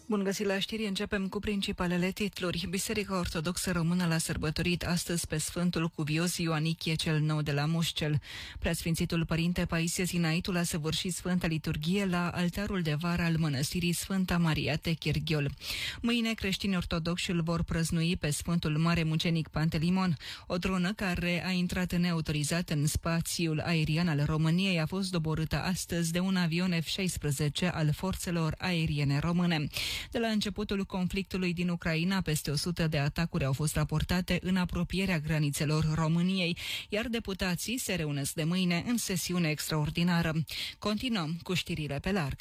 Bun găsit la știri, începem cu principalele titluri. Biserica Ortodoxă Română l-a sărbătorit astăzi pe Sfântul Cuvios Ioanichie cel Nou de la Mușcel. Preasfințitul Părinte Paisie Sinaitul a săvârșit Sfânta Liturghie la altarul de vară al mănăstirii Sfânta Maria Techirghiol. Mâine creștinii ortodoxi îl vor prăznui pe Sfântul Mare Mucenic Pantelimon. O dronă care a intrat neautorizat în spațiul aerian al României a fost doborâtă astăzi de un avion F-16 al forțelor aeriene române. De la începutul conflictului din Ucraina, peste 100 de atacuri au fost raportate în apropierea granițelor României, iar deputații se reunesc de mâine în sesiune extraordinară. Continuăm cu știrile pe larg.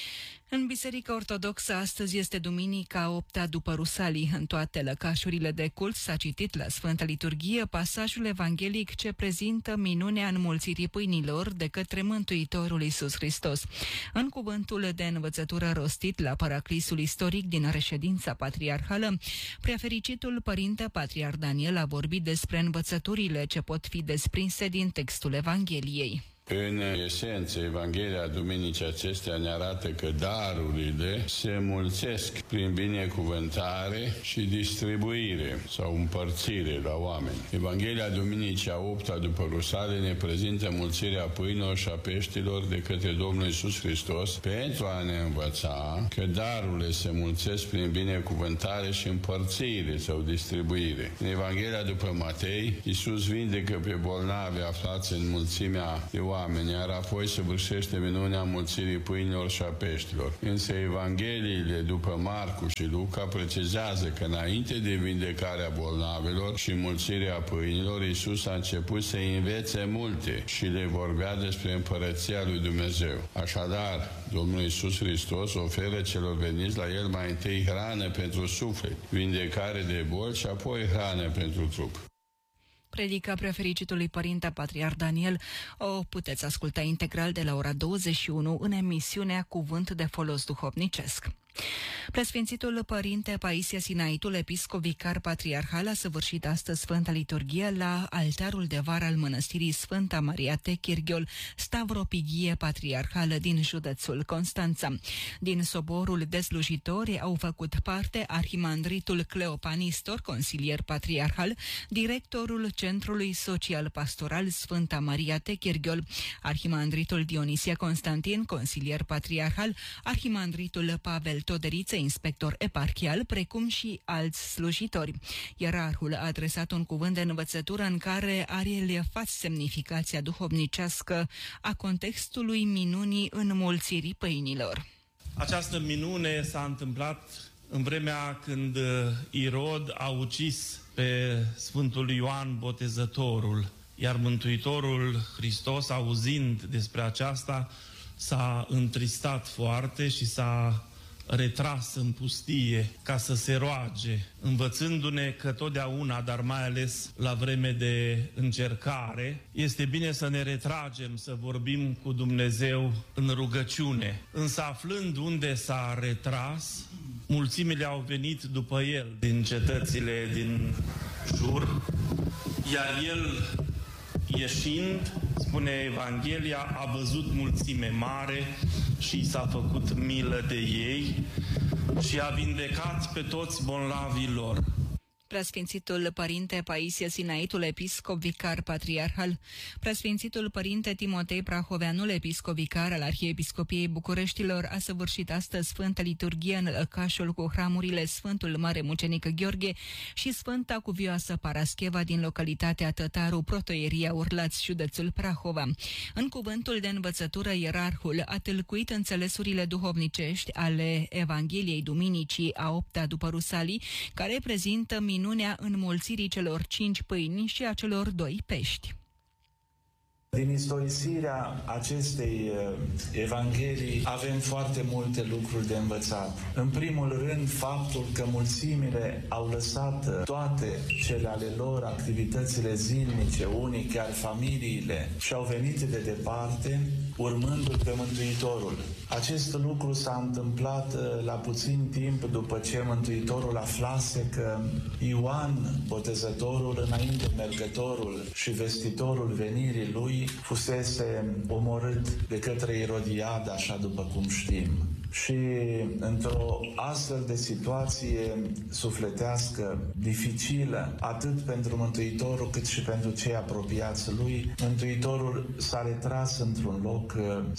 În Biserica Ortodoxă astăzi este duminica 8-a după Rusalii. În toate lăcașurile de cult s-a citit la Sfânta Liturghie pasajul evanghelic ce prezintă minunea înmulțirii pâinilor de către Mântuitorul Iisus Hristos. În cuvântul de învățătură rostit la paraclisul istoric din reședința patriarhală, preafericitul Părinte Patriarh Daniel a vorbit despre învățăturile ce pot fi desprinse din textul Evangheliei. În esență, Evanghelia duminicii acestea ne arată că darurile se mulțesc prin binecuvântare și distribuire sau împărțire la oameni. Evanghelia duminicii a 8-a după Rusale ne prezintă mulțirea pâinilor și a peștilor de către Domnul Iisus Hristos pentru a ne învăța că darurile se mulțesc prin binecuvântare și împărțire sau distribuire. În Evanghelia după Matei, Iisus vindecă pe bolnavi aflați în mulțimea de oameni, iar apoi săvârșește minunea mulțirii pâinilor și a peștilor. Însă Evangheliile după Marcu și Luca precizează că înainte de vindecarea bolnavilor și mulțirea pâinilor, Iisus a început să învețe multe și le vorbea despre împărăția lui Dumnezeu. Așadar, Domnul Iisus Hristos oferă celor veniți la El mai întâi hrană pentru suflet, vindecare de boli și apoi hrană pentru trup. Predica prefericitului Părinte Patriarh Daniel o puteți asculta integral de la ora 21 în emisiunea Cuvânt de Folos Duhovnicesc. Preasfințitul Părinte Paisie Sinaitul, episcop vicar patriarhal, a săvârșit astăzi Sfânta Liturghie la altarul de vară al mănăstirii Sfânta Maria Techirghiol, Stavropighie patriarhală din județul Constanța. Din soborul de slujitori au făcut parte arhimandritul Cleopan Istor, consilier patriarhal, directorul Centrului Social Pastoral Sfânta Maria Techirghiol, arhimandritul Dionisie Constantin, consilier patriarhal, arhimandritul Pavel Toderiță, inspector eparhial, precum și alți slujitori. Ierarhul a adresat un cuvânt de învățătură în care a reliefat semnificația duhovnicească a contextului minunii înmulțirii pâinilor. Această minune s-a întâmplat în vremea când Irod a ucis pe Sfântul Ioan Botezătorul, iar Mântuitorul Hristos, auzind despre aceasta, s-a întristat foarte și s-a retras în pustie ca să se roage, învățându-ne că totdeauna, dar mai ales la vreme de încercare, este bine să ne retragem, să vorbim cu Dumnezeu în rugăciune. Însă aflând unde s-a retras, mulțimile au venit după el din cetățile din jur, iar el, ieșind, spune Evanghelia, a văzut mulțime mare și s-a făcut milă de ei și a vindecat pe toți bolnavii lor. Preasfințitul Părinte Paisie Sinaitul, episcop vicar patriarhal, Preasfințitul Părinte Timotei Prahoveanul, episcop vicar al Arhiepiscopiei Bucureștilor, a săvârșit astăzi Sfânta Liturghie în lăcașul cu hramurile Sfântul Mare Mucenic Gheorghe și Sfânta Cuvioasă Parascheva din localitatea Tătaru, protoieria Urlați, județul Prahova. În cuvântul de învățătură, ierarhul a tâlcuit înțelesurile duhovnicești ale Evangheliei duminicii a 8-a după Rusalii, care prezintă minunea înmulțirii celor 5 pâini și a celor 2 pești. Din istorisirea acestei evanghelii avem foarte multe lucruri de învățat. În primul rând, faptul că mulțimile au lăsat toate cele ale lor, activitățile zilnice, unii chiar familiile, și au venit de departe, urmându-L pe Mântuitorul. Acest lucru s-a întâmplat la puțin timp după ce Mântuitorul aflase că Ioan Botezătorul, înainte mergătorul și vestitorul venirii lui, fusese omorât de către Irodiada, așa după cum știm. Și într-o astfel de situație sufletească, dificilă, atât pentru Mântuitorul cât și pentru cei apropiați lui, Mântuitorul s-a retras într-un loc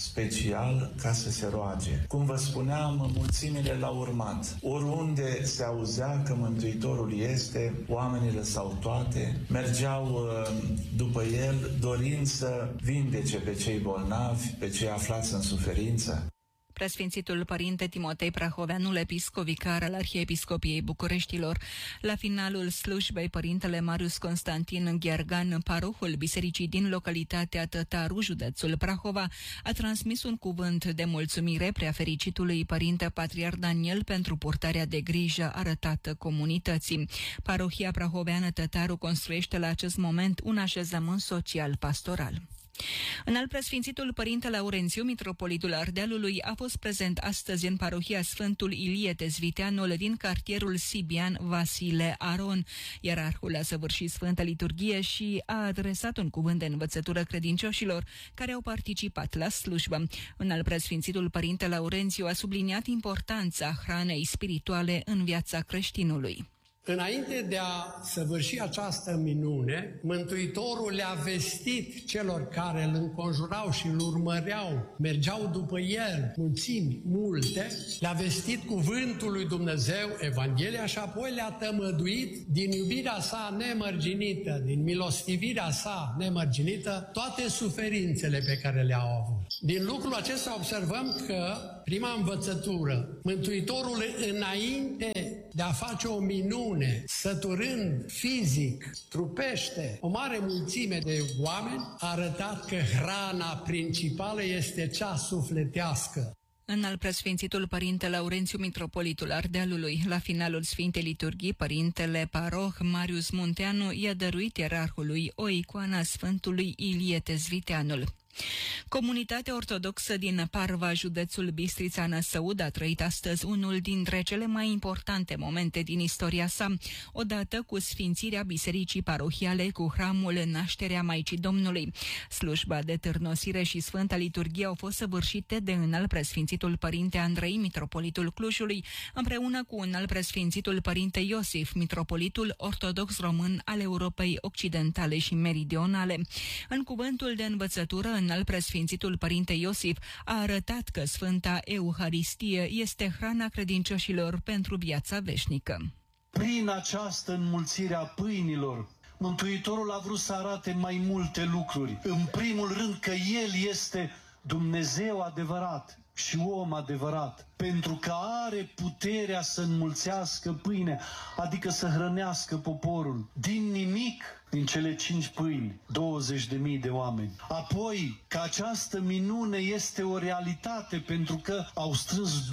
special ca să se roage. Cum vă spuneam, mulțimile l-au urmat. Oriunde se auzea că Mântuitorul este, oamenii lăsau toate, mergeau după el, dorind să vindece pe cei bolnavi, pe cei aflați în suferință. Preasfințitul Părinte Timotei Prahoveanul, episcop vicar al Arhiepiscopiei Bucureștilor. La finalul slujbei, Părintele Marius Constantin Gheargan, parohul bisericii din localitatea Tătaru, județul Prahova, a transmis un cuvânt de mulțumire preafericitului Părinte Patriarh Daniel pentru purtarea de grijă arătată comunității. Parohia prahoveană Tătaru construiește la acest moment un așezământ social-pastoral. Înalt preasfințitul Părinte Laurențiu, mitropolitul Ardealului, a fost prezent astăzi în parohia Sfântul Ilie Tezviteanul din cartierul sibian Vasile Aron. Ierarhul a săvârșit Sfânta Liturghie și a adresat un cuvânt de învățătură credincioșilor care au participat la slujbă. Înalt preasfințitul Părinte Laurențiu a subliniat importanța hranei spirituale în viața creștinului. Înainte de a săvârși această minune, Mântuitorul le-a vestit celor care îl înconjurau și îl urmăreau, mergeau după el, mulțimi, multe, le-a vestit cuvântul lui Dumnezeu, Evanghelia, și apoi le-a tămăduit din iubirea sa nemărginită, din milostivirea sa nemărginită, toate suferințele pe care le-au avut. Din lucrul acesta observăm că prima învățătură, Mântuitorul, înainte de a face o minune, săturând fizic, trupește o mare mulțime de oameni, a arătat că hrana principală este cea sufletească. Înalt preasfințitul Părinte Laurențiu, mitropolitul Ardealului, la finalul Sfintei Liturghii, Părintele Paroh Marius Munteanu i-a dăruit ierarhului o icoană a Sfântului Ilie Tezviteanul. Comunitatea ortodoxă din Parva, județul Bistrița-Năsăud, a trăit astăzi unul dintre cele mai importante momente din istoria sa, odată cu sfințirea bisericii parohiale cu hramul Nașterea Maicii Domnului. Slujba de târnosire și Sfânta Liturghie au fost săvârșite de înalt preasfințitul Părinte Andrei, mitropolitul Clujului, împreună cu înalt preasfințitul Părinte Iosif, mitropolitul ortodox român al Europei Occidentale și Meridionale. În cuvântul de învățătură, înalt preasfințitul Părinte Iosif a arătat că Sfânta Euharistie este hrana credincioșilor pentru viața veșnică. Prin această înmulțire a pâinilor, Mântuitorul a vrut să arate mai multe lucruri. În primul rând că El este Dumnezeu adevărat și om adevărat, pentru că are puterea să înmulțească pâine, adică să hrănească poporul. Din nimic, din cele 5 pâini, 20.000 de oameni. Apoi, că această minune este o realitate, pentru că au strâns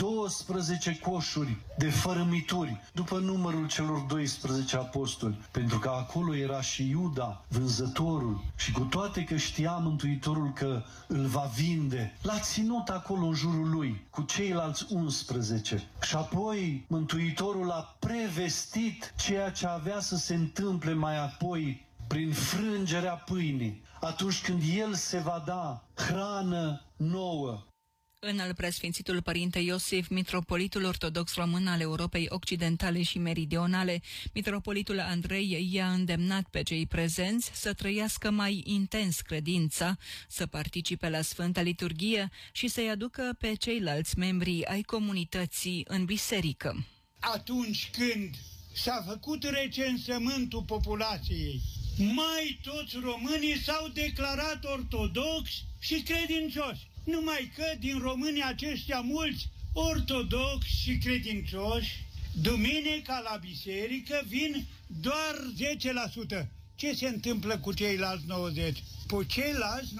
12 coșuri de fărâmituri, după numărul celor 12 apostoli, pentru că acolo era și Iuda, vânzătorul, și cu toate că știa Mântuitorul că îl va vinde, l-a ținut acolo în jurul lui, cu ceilalți 11. Și apoi Mântuitorul a prevestit ceea ce avea să se întâmple mai apoi prin frângerea pâinii, atunci când El se va da hrană nouă. Înalt preasfințitul Părinte Iosif, mitropolitul ortodox român al Europei Occidentale și Meridionale, mitropolitul Andrei i-a îndemnat pe cei prezenți să trăiască mai intens credința, să participe la Sfânta Liturghie și să-i aducă pe ceilalți membri ai comunității în biserică. Atunci când s-a făcut recensământul populației, mai toți românii s-au declarat ortodoxi și credincioși. Numai că din românii aceștia mulți ortodoxi și credincioși, duminica la biserică vin doar 10%. Ce se întâmplă cu ceilalți 90%? Păi ceilalți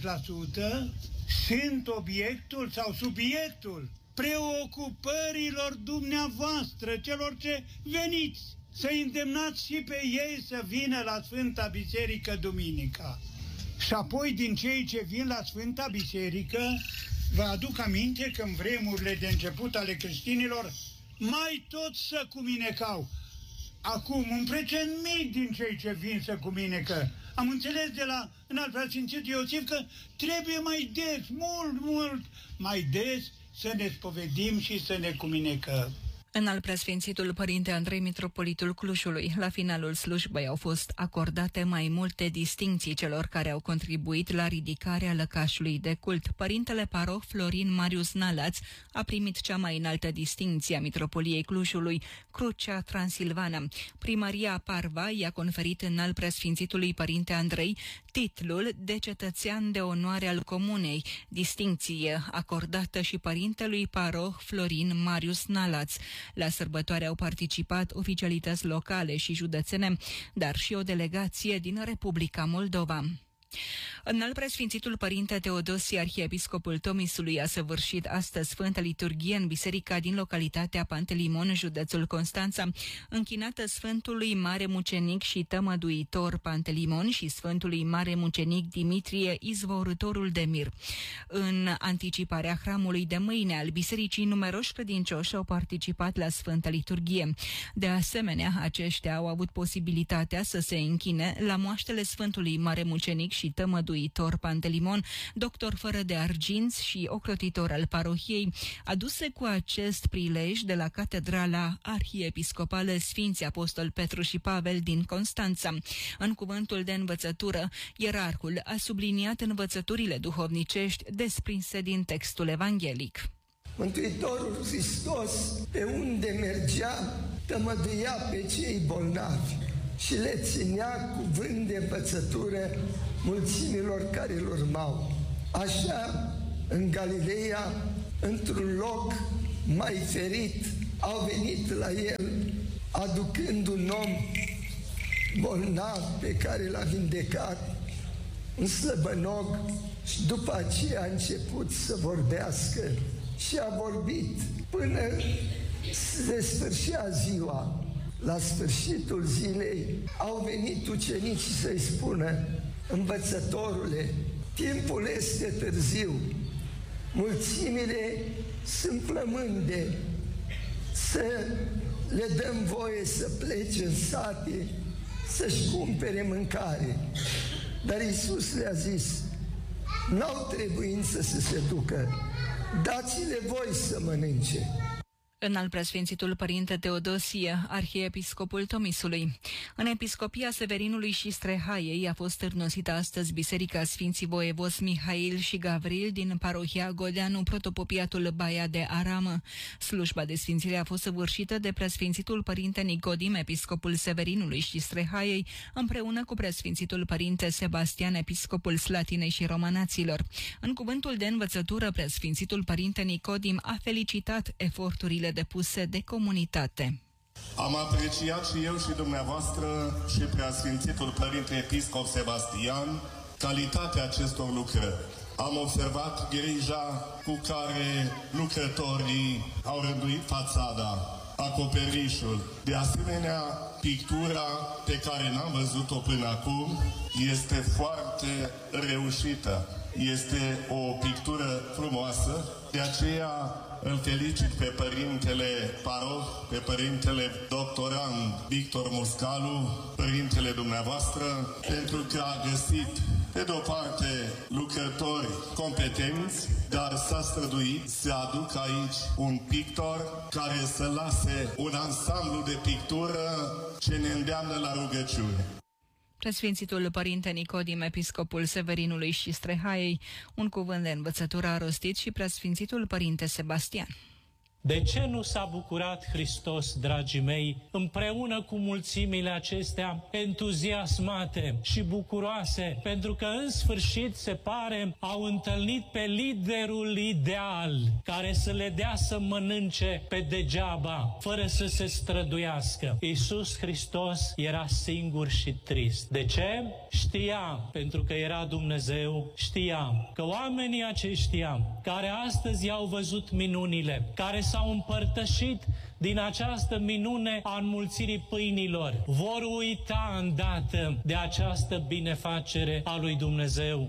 90% sunt obiectul sau subiectul preocupărilor dumneavoastră, celor ce veniți, să îndemnați și pe ei să vină la Sfânta Biserică duminica. Și apoi din cei ce vin la Sfânta Biserică, vă aduc aminte că în vremurile de început ale creștinilor mai toți să cuminecau. Acum un procent mic din cei ce vin să cuminecă. Am înțeles de la înalt preasfințitul Iosif că trebuie mai des, mult mai des să ne spovedim și să ne cuminecăm. Înalt preasfințitul Părinte Andrei, mitropolitul Clujului, la finalul slujbei au fost acordate mai multe distincții celor care au contribuit la ridicarea lăcașului de cult. Părintele paroh Florin Marius Nalaț a primit cea mai înaltă distincție a mitropoliei Clujului, Crucea Transilvană. Primăria Parva i-a conferit înalt preasfințitului Părinte Andrei titlul de cetățean de onoare al comunei, distincție acordată și părintelui paroh Florin Marius Nalaț. La sărbătoare au participat oficialități locale și județene, dar și o delegație din Republica Moldova. Înalt preasfințitul Părinte Teodosie, arhiepiscopul Tomisului, a săvârșit astăzi Sfânta Liturghie în biserica din localitatea Pantelimon, județul Constanța, închinată Sfântului Mare Mucenic și Tămăduitor Pantelimon și Sfântului Mare Mucenic Dimitrie, izvorătorul de mir. În anticiparea hramului de mâine al bisericii, numeroși credincioși au participat la Sfânta Liturghie. De asemenea, aceștia au avut posibilitatea să se închine la moaștele Sfântului Mare Mucenic și Tămăduitor Pantelimon, doctor fără de arginți și ocrotitor al parohiei, aduse cu acest prilej de la Catedrala Arhiepiscopală Sfinții Apostol Petru și Pavel din Constanța. În cuvântul de învățătură, ierarhul a subliniat învățăturile duhovnicești desprinse din textul evanghelic. Mântuitorul Hristos, pe unde mergea, tămăduia pe cei bolnavi și le ținea cuvânt de învățătură mulțimilor care îl urmau. Așa, în Galileea, într-un loc mai ferit, au venit la el, aducând un om bolnav pe care l-a vindecat, un slăbănog, și după aceea a început să vorbească și a vorbit până se sfârșea ziua. La sfârșitul zilei au venit ucenicii să-i spună: învățătorule, timpul este târziu, mulțimile sunt flămânde, să le dăm voie să plece în sate să-și cumpere mâncare. Dar Iisus le-a zis: n-au trebuință să se ducă, dați-le voi să mănânce. Înalt preasfințitul Părinte Teodosie, arhiepiscopul Tomisului. În episcopia Severinului și Strehaiei a fost târnosită astăzi Biserica Sfinții Voievozi Mihail și Gavril din parohia Goleanu, protopopiatul Baia de Aramă. Slujba de sfințire a fost săvârșită de preasfințitul Părinte Nicodim, episcopul Severinului și Strehaiei, împreună cu preasfințitul Părinte Sebastian, episcopul Slatinei și Romanaților. În cuvântul de învățătură, preasfințitul Părinte Nicodim a felicitat eforturile depuse de comunitate. Am apreciat și eu și dumneavoastră și preasfințitul Părinte Episcop Sebastian calitatea acestor lucrări. Am observat grija cu care lucrătorii au rânduit fațada, acoperișul. De asemenea, pictura pe care n-am văzut-o până acum este foarte reușită. Este o pictură frumoasă, de aceea îl felicit pe Părintele Paroh, pe Părintele Doctorand Victor Muscalu, Părintele dumneavoastră, pentru că a găsit, pe de o parte, lucrători competenți, dar s-a străduit să aducă aici un pictor care să lase un ansamblu de pictură ce ne îndeamnă la rugăciune. Preasfințitul Părinte Nicodim, episcopul Severinului și Strehaiei, un cuvânt de învățătură a rostit și preasfințitul Părinte Sebastian. De ce nu s-a bucurat Hristos, dragii mei, împreună cu mulțimile acestea entuziasmate și bucuroase, pentru că în sfârșit, se pare, au întâlnit pe liderul ideal, care să le dea să mănânce pe degeaba, fără să se străduiască. Iisus Hristos era singur și trist. De ce? Știa, pentru că era Dumnezeu, știa că oamenii aceștia, care astăzi au văzut minunile, care s-au împărtășit din această minune a înmulțirii pâinilor, vor uita îndată de această binefacere a lui Dumnezeu.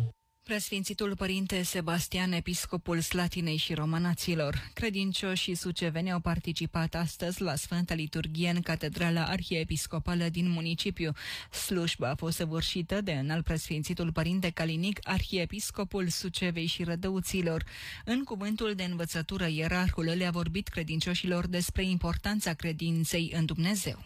Preasfințitul Părinte Sebastian, episcopul Slatinei și Romanaților. Credincioșii suceveni au participat astăzi la Sfânta Liturghie în Catedrala Arhiepiscopală din municipiu. Slujba a fost săvârșită de înalt preasfințitul Părinte Calinic, arhiepiscopul Sucevei și Rădăuților. În cuvântul de învățătură, ierarhul le-a vorbit credincioșilor despre importanța credinței în Dumnezeu.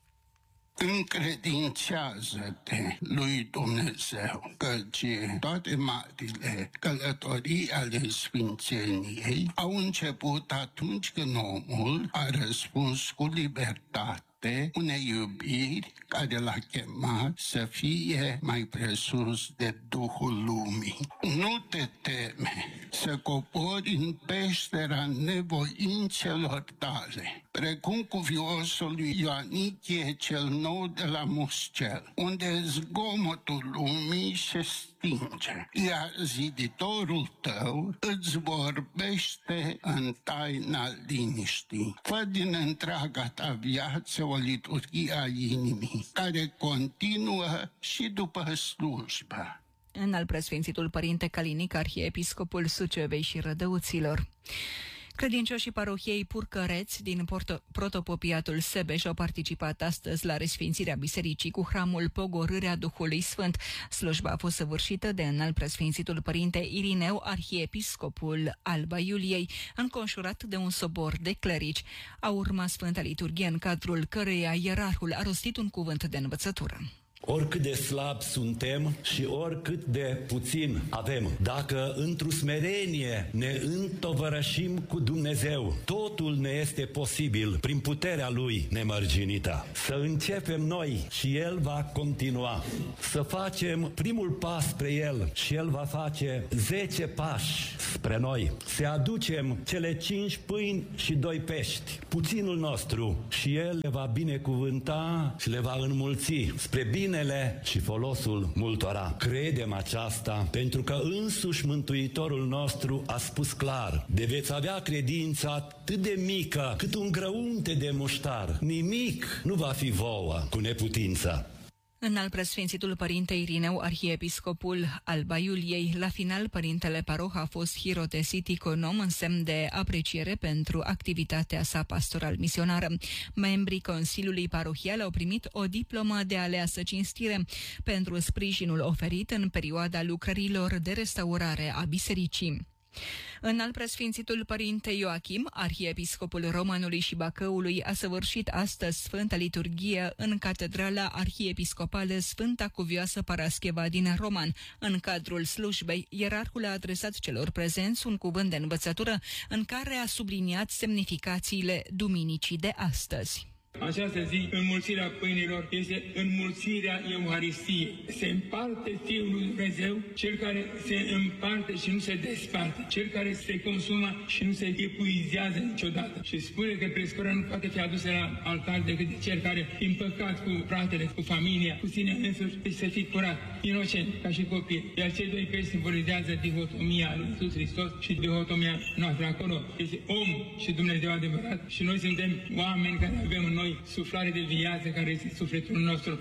Încredințează-te lui Dumnezeu, căci toate marile călătorii ale Sfințeniei au început atunci când omul a răspuns cu libertate unei iubiri care l-a chemat să fie mai presus de Duhul lumii. Nu te teme să cobori în peștera nevoințelor tale, precum cuviosul lui Ioanichie cel nou de la Muscel, unde zgomotul lumii se stinge, iar ziditorul tău îți vorbește în taina liniștii. Fă din întreaga ta viață o liturghie a inimii, care continuă și după slujbă. Înalt preasfințitul Părinte Calinic, arhiepiscopul Sucevei și Rădăuților. Credincioșii parohiei Purcăreți din protopopiatul Sebeș au participat astăzi la resfințirea bisericii cu hramul Pogorârea Duhului Sfânt. Slujba a fost săvârșită de înalt preasfințitul Părinte Irineu, arhiepiscopul Alba Iuliei, înconjurat de un sobor de clerici. A urmat Sfânta Liturghie, în cadrul căreia ierarhul a rostit un cuvânt de învățătură. Oricât de slab suntem și oricât de puțin avem, dacă într-o smerenie ne întovărășim cu Dumnezeu, totul ne este posibil prin puterea Lui nemărginită. Să începem noi și El va continua. Să facem primul pas spre El și El va face 10 pași spre noi. Să aducem cele 5 pâini și 2 pești, puținul nostru, și El le va binecuvânta și le va înmulți spre binele și folosul multora. Credem aceasta pentru că însuși Mântuitorul nostru a spus clar: de veți avea credința atât de mică cât un grăunte de muștar. Nimic nu va fi vouă cu neputință. Înalt preasfințitul Părinte Irineu, arhiepiscopul Alba Iuliei. La final, Părintele Paroh a fost hirotesit iconom în semn de apreciere pentru activitatea sa pastoral-misionară. Membrii Consiliului Parohial au primit o diplomă de aleasă cinstire pentru sprijinul oferit în perioada lucrărilor de restaurare a bisericii. Înalt preasfințitul Părinte Ioachim, arhiepiscopul Romanului și Bacăului, a săvârșit astăzi Sfânta Liturghie în Catedrala Arhiepiscopală Sfânta Cuvioasă Parascheva din Roman. În cadrul slujbei, ierarhul a adresat celor prezenți un cuvânt de învățătură în care a subliniat semnificațiile duminicii de astăzi. Această zi, înmulțirea pâinilor, este înmulțirea Euharistiei. Se împarte Fiul lui Dumnezeu, cel care se împarte și nu se desparte, cel care se consumă și nu se epuizează niciodată. Și spune că prescurarea nu poate fi adusă la altar decât de cel care, împăcat cu fratele, cu familia, cu sine însuși, deci să fie curat, inocent, ca și copil. Iar cei 2 pești simbolizează dihotomia lui Iisus Hristos și dihotomia noastră. Acolo este om și Dumnezeu adevărat și noi suntem oameni care avem în noi suflare de viață care este sufletul nostru.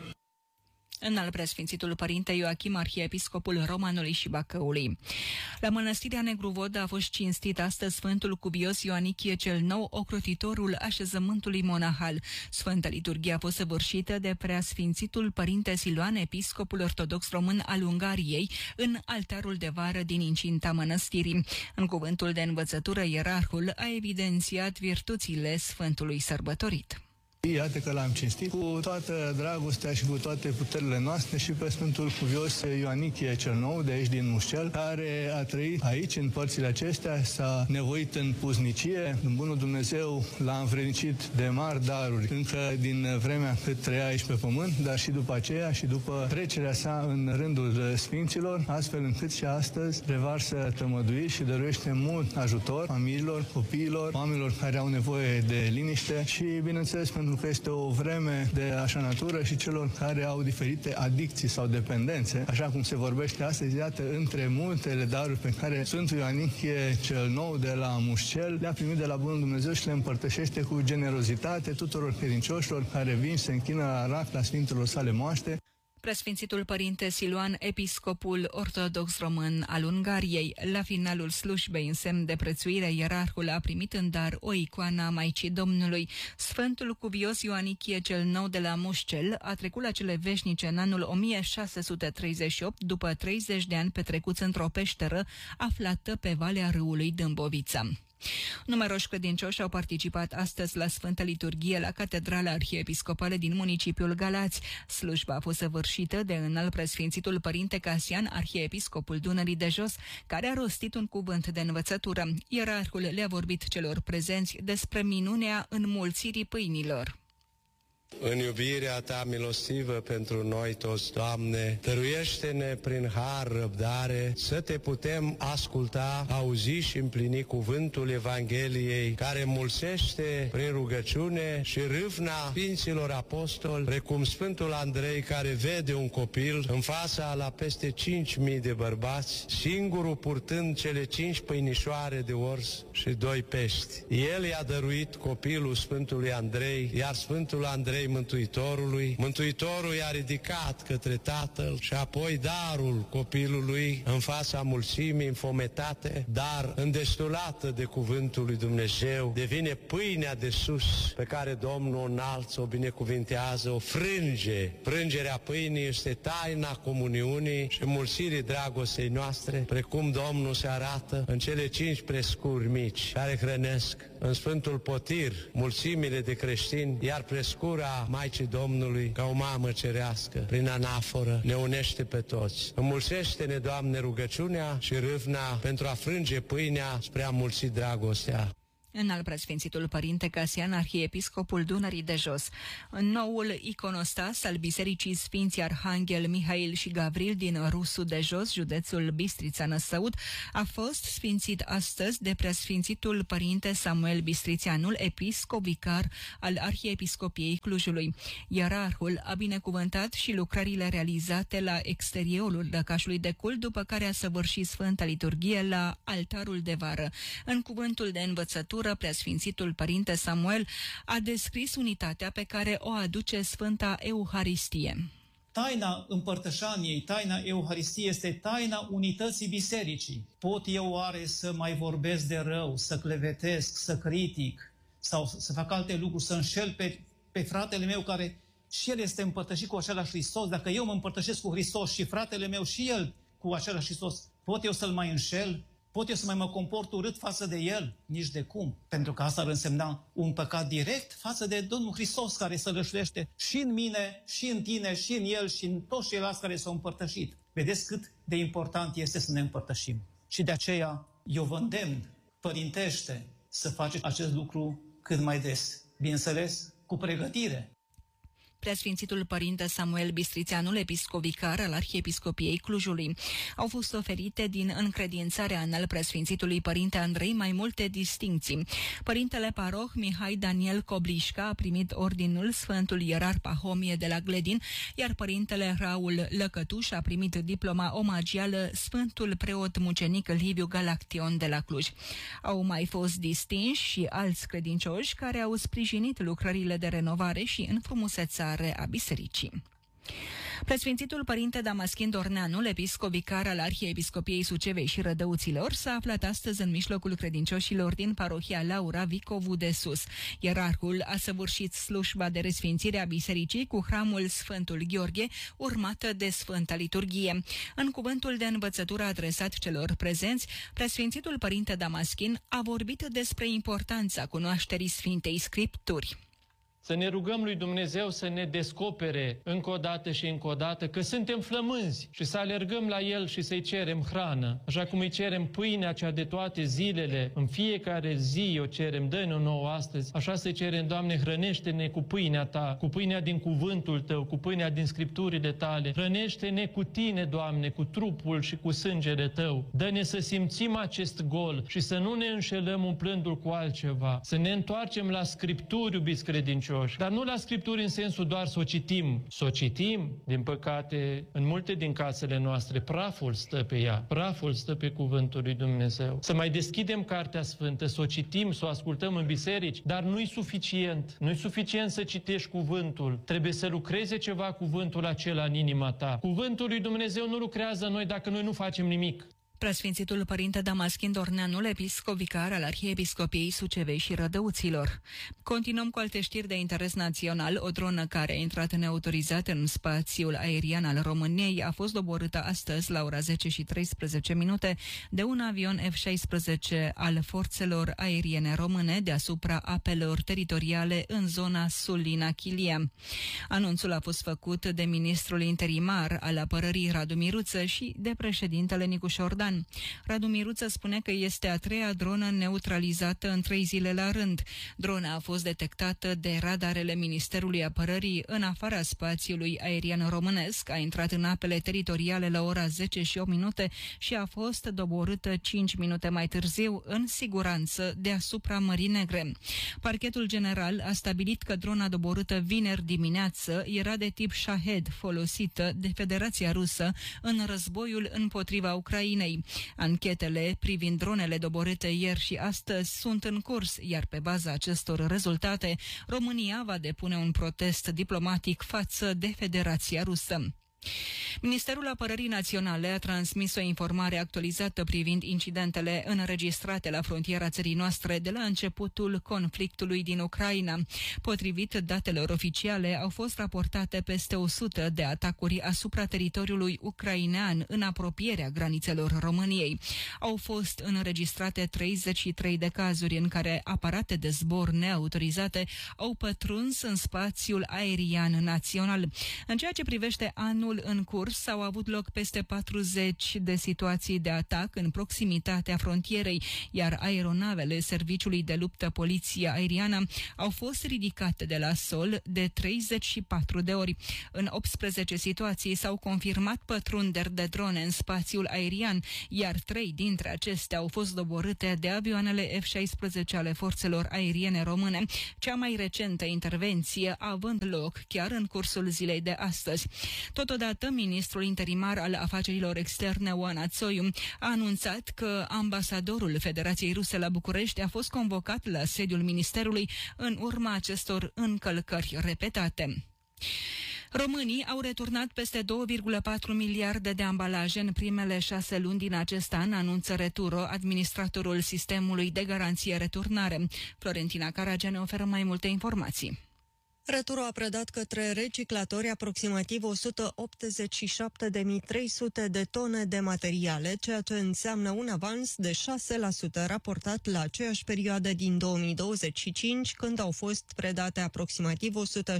Înalt preasfințitul Părinte Ioachim, arhiepiscopul Romanului și Bacăului. La Mănăstirea Negru Vodă a fost cinstit astăzi Sfântul Cuvios Ioanichie cel Nou, ocrotitorul așezământului monahal. Sfânta Liturghie a fost săvârșită de preasfințitul Părinte Siluan, episcopul ortodox român al Ungariei, în altarul de vară din incinta mănăstirii. În cuvântul de învățătură, ierarhul a evidențiat virtuțile Sfântului sărbătorit. Iată că l-am cinstit cu toată dragostea și cu toate puterile noastre și pe Sfântul Cuvios Ioanichie cel Nou, de aici din Mușcel, care a trăit aici, în părțile acestea, s-a nevoit în puznicie. Bunul Dumnezeu l-a învrednicit de mari daruri, încă din vremea cât trăia aici pe pământ, dar și după aceea și după trecerea sa în rândul Sfinților, astfel încât și astăzi revarsă tămăduiri și dăruiește mult ajutor familiilor, copiilor, oamenilor care au nevoie de liniște și, bineînțeles, pentru că este o vreme de așa natură și celor care au diferite adicții sau dependențe, așa cum se vorbește astăzi, iată, între multele daruri pe care Sfântul Ioanichie cel Nou de la Mușcel le-a primit de la Bunul Dumnezeu și le împărtășește cu generozitate tuturor credincioșilor care vin și se închină la racla Sfintelor sale moaște. Preasfințitul Părinte Siluan, episcopul ortodox român al Ungariei, la finalul slujbei în semn de prețuire, ierarhul a primit în dar o icoană a Maicii Domnului. Sfântul cuvios Ioanichie cel Nou de la Mușcel a trecut la cele veșnice în anul 1638, după 30 de ani petrecuți într-o peșteră aflată pe valea râului Dâmbovița. Numeroși credincioși au participat astăzi la Sfântă Liturghie la Catedrala Arhiepiscopală din municipiul Galați. Slujba a fost săvârșită de înalt preasfințitul Părinte Casian, arhiepiscopul Dunării de Jos, care a rostit un cuvânt de învățătură. Ierarhul le-a vorbit celor prezenți despre minunea înmulțirii pâinilor. În iubirea Ta milostivă pentru noi toți, Doamne, dăruiește-ne prin har răbdare să Te putem asculta, auzi și împlini cuvântul Evangheliei, care mulțește prin rugăciune și râvna Sfinților Apostoli, precum Sfântul Andrei, care vede un copil în fața la peste 5.000 de bărbați, singurul purtând cele 5 pâinișoare de ors și 2 pești. El i-a dăruit copilul Sfântului Andrei, iar Sfântul Andrei Mântuitorul i-a ridicat către Tatăl și apoi darul copilului în fața mulțimii înfometate, dar îndestulată de cuvântul lui Dumnezeu, devine pâinea de sus pe care Domnul o înalță, o binecuvintează, o frânge. Frângerea pâinii este taina comuniunii și mulțirii dragostei noastre, precum Domnul se arată în cele 5 prescuri mici care hrănesc în Sfântul Potir mulțimile de creștini, iar prescura Maicii Domnului, ca o mamă cerească, prin anaforă, ne unește pe toți. Înmulțește-ne, Doamne, rugăciunea și râvna pentru a frânge pâinea spre a mulți dragostea. Înalt preasfințitul Părinte Casian, arhiepiscopul Dunării de Jos. Noul iconostas al Bisericii Sfinții Arhanghel Mihail și Gavril din Rusu de Jos, județul Bistrița-Năsăud, a fost sfințit astăzi de preasfințitul Părinte Samuel Bistrițeanul, episcop vicar al Arhiepiscopiei Clujului. Ierarhul a binecuvântat și lucrările realizate la exteriorul lăcașului de cult, după care a săvârșit Sfânta Liturghie la altarul de vară. În cuvântul de învățătură, preasfințitul Părinte Samuel a descris unitatea pe care o aduce Sfânta Euharistie. Taina împărtășaniei, taina Euharistiei este taina unității bisericii. Pot eu oare să mai vorbesc de rău, să clevetesc, să critic sau să fac alte lucruri, să înșel pe fratele meu care și el este împărtășit cu același Hristos? Dacă eu mă împărtășesc cu Hristos și fratele meu și el cu același Hristos, pot eu să-l mai înșel? Pot eu să mai mă comport urât față de el? Nici de cum. Pentru că asta ar însemna un păcat direct față de Domnul Hristos, care se lășluiește și în mine, și în tine, și în el, și în toți ceilalți care s-au împărtășit. Vedeți cât de important este să ne împărtășim. Și de aceea eu vă îndemn, părintește, să faceți acest lucru cât mai des. Bineînțeles, cu pregătire. Preasfințitul Părinte Samuel Bistrițeanul, episcop vicar al Arhiepiscopiei Clujului. Au fost oferite din încredințarea înalt preasfințitului Părinte Andrei mai multe distincții. Părintele paroh Mihai Daniel Coblișca a primit ordinul Sfântul Ierar Pahomie de la Gledin, iar Părintele Raul Lăcătuș a primit diploma omagială Sfântul Preot Mucenic Liviu Galaction de la Cluj. Au mai fost distinși și alți credincioși care au sprijinit lucrările de renovare și înfrumusețare a bisericii. Preasfințitul Părinte Damaschin Dorneanul, episcop vicar al Arhiepiscopiei Sucevei și Rădăuților, s-a aflat astăzi în mijlocul credincioșilor din parohia Laura Vicovu de Sus. Ierarhul a săvârșit slujba de resfințire a bisericii cu hramul Sfântul Gheorghe, urmată de Sfânta Liturghie. În cuvântul de învățătură adresat celor prezenți, Preasfințitul Părinte Damaschin a vorbit despre importanța cunoașterii Sfintei Scripturi. Să ne rugăm lui Dumnezeu să ne descopere încă o dată și încă o dată că suntem flămânzi și să alergăm la El și să-i cerem hrană. Așa cum îi cerem pâinea cea de toate zilele, în fiecare zi o cerem, dă-ne-o nouă astăzi. Așa să-i cerem, Doamne, hrănește-ne cu pâinea Ta, cu pâinea din cuvântul Tău, cu pâinea din Scripturile Tale. Hrănește-ne cu Tine, Doamne, cu trupul și cu sângele Tău. Dă-ne să simțim acest gol și să nu ne înșelăm umplându-l cu altceva. Să ne întoarcem la Scripturi, iubiți credincioși. credincioși, dar nu la Scripturi în sensul doar să o citim. Să o citim, din păcate, în multe din casele noastre, praful stă pe ea, praful stă pe cuvântul lui Dumnezeu. Să mai deschidem Cartea Sfântă, să o citim, să o ascultăm în biserici, dar nu-i suficient. Nu-i suficient să citești cuvântul. Trebuie să lucreze ceva cuvântul acela în inima ta. Cuvântul lui Dumnezeu nu lucrează în noi dacă noi nu facem nimic. Preasfințitul Părinte Damaschin Dorneanul, episcop vicar al Arhiepiscopiei Sucevei și Rădăuților. Continuăm cu alte știri de interes național. O dronă care a intrat neautorizat în spațiul aerian al României a fost doborâtă astăzi la ora 10:13 de un avion F-16 al forțelor aeriene române deasupra apelor teritoriale în zona Sulina-Chilia. Anunțul a fost făcut de ministrul interimar al apărării Radu Miruță și de președintele Nicu Șordan. Radu Miruță spune că este a treia dronă neutralizată în 3 zile la rând. Drona a fost detectată de radarele Ministerului Apărării în afara spațiului aerian românesc, a intrat în apele teritoriale la ora 10:08 și a fost doborâtă 5 minute mai târziu în siguranță deasupra Mării Negre. Parchetul general a stabilit că drona doborâtă vineri dimineață era de tip Shahed, folosită de Federația Rusă în războiul împotriva Ucrainei. Anchetele privind dronele doborâte ieri și astăzi sunt în curs, iar pe baza acestor rezultate, România va depune un protest diplomatic față de Federația Rusă. Ministerul Apărării Naționale a transmis o informare actualizată privind incidentele înregistrate la frontiera țării noastre de la începutul conflictului din Ucraina. Potrivit datelor oficiale, au fost raportate peste 100 de atacuri asupra teritoriului ucrainean în apropierea granițelor României. Au fost înregistrate 33 de cazuri în care aparate de zbor neautorizate au pătruns în spațiul aerian național. În ceea ce privește anul în curs, au avut loc peste 40 de situații de atac în proximitatea frontierei, iar aeronavele Serviciului de Luptă Poliția Aeriană au fost ridicate de la sol de 34 de ori. În 18 situații s-au confirmat pătrunderi de drone în spațiul aerian, iar 3 dintre acestea au fost doborâte de avioanele F-16 ale forțelor aeriene române, cea mai recentă intervenție având loc chiar în cursul zilei de astăzi. Totodată, ministrul interimar al afacerilor externe, Oana Țoiu, a anunțat că ambasadorul Federației Ruse la București a fost convocat la sediul ministerului în urma acestor încălcări repetate. Românii au returnat peste 2,4 miliarde de ambalaje în primele 6 luni din acest an, anunță Returo, administratorul sistemului de garanție returnare. Florentina Caragea ne oferă mai multe informații. Returo a predat către reciclatori aproximativ 187.300 de tone de materiale, ceea ce înseamnă un avans de 6% raportat la aceeași perioadă din 2025, când au fost predate aproximativ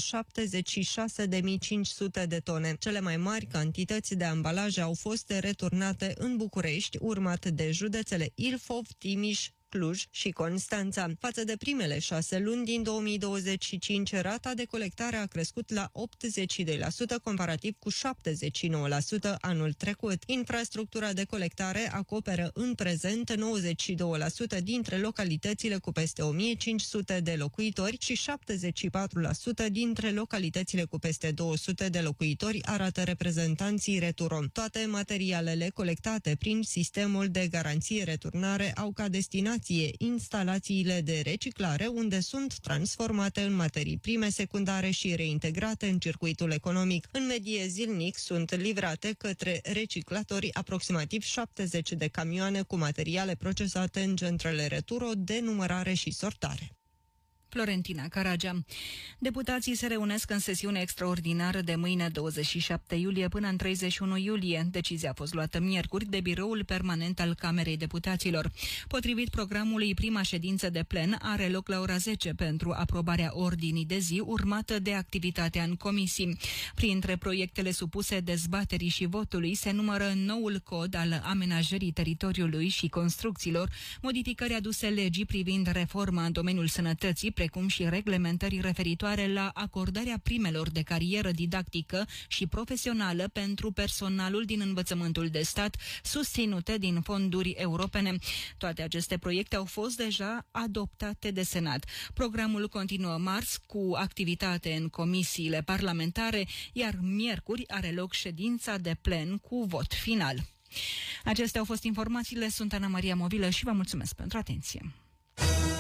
176.500 de tone. Cele mai mari cantități de ambalaje au fost returnate în București, urmat de județele Ilfov, Timiș, Cluj și Constanța. Față de primele 6 luni din 2025, rata de colectare a crescut la 82%, comparativ cu 79% anul trecut. Infrastructura de colectare acoperă în prezent 92% dintre localitățile cu peste 1500 de locuitori și 74% dintre localitățile cu peste 200 de locuitori, arată reprezentanții Returo. Toate materialele colectate prin sistemul de garanție returnare au ca destinație instalațiile de reciclare, unde sunt transformate în materii prime secundare și reintegrate în circuitul economic. În medie zilnic sunt livrate către reciclatori aproximativ 70 de camioane cu materiale procesate în centrele Returo de numărare și sortare. Florentina Caragea. Deputații se reunesc în sesiune extraordinară de mâine 27 iulie până în 31 iulie. Decizia a fost luată miercuri de Biroul Permanent al Camerei Deputaților. Potrivit programului, prima ședință de plen are loc la ora 10 pentru aprobarea ordinii de zi, urmată de activitatea în comisii. Printre proiectele supuse dezbaterii și votului se numără noul cod al amenajării teritoriului și construcțiilor, modificări aduse legii privind reforma în domeniul sănătății, precum și reglementări referitoare la acordarea primelor de carieră didactică și profesională pentru personalul din învățământul de stat, susținute din fonduri europene. Toate aceste proiecte au fost deja adoptate de Senat. Programul continuă marți cu activitate în comisiile parlamentare, iar miercuri are loc ședința de plen cu vot final. Acestea au fost informațiile, sunt Ana Maria Movilă și vă mulțumesc pentru atenție.